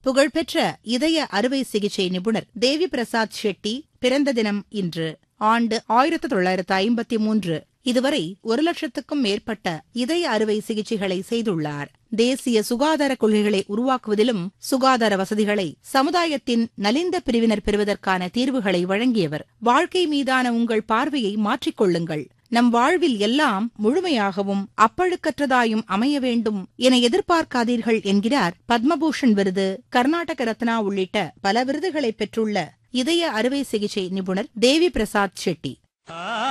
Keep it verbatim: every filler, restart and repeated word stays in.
புகழ்பெற்ற இதய அறுவை சிகிச்சை நிபுணர் தேவி பிரசாத் ஷெட்டி பிறந்த தினம் இன்று. ஆண்டு ஆயிரத்து தொள்ளாயிரத்து ஐம்பத்தி மூன்று. இதுவரை ஒரு லட்சத்துக்கும் மேற்பட்ட இதய அறுவை சிகிச்சைகளை செய்துள்ளார். தேசிய சுகாதார கொள்கைகளை உருவாக்குவதிலும் சுகாதார வசதிகளை சமுதாயத்தின் நலிந்த பிரிவினர் பெறுவதற்கான தீர்வுகளை வழங்கியவர். வாழ்க்கை மீதான உங்கள் பார்வையை மாற்றிக்கொள்ளுங்கள். நம் வாழ்வில் எல்லாம் முழுமையாகவும் அப்பழுக்கற்றதாயும் அமைய வேண்டும் என எதிர்பார்க்காதீர்கள் என்கிறார் பத்மபூஷன் விருது, கர்நாடக ரத்னா உள்ளிட்ட பல விருதுகளை பெற்றுள்ள இதய அறுவை சிகிச்சை நிபுணர் தேவி பிரசாத் ஷெட்டி.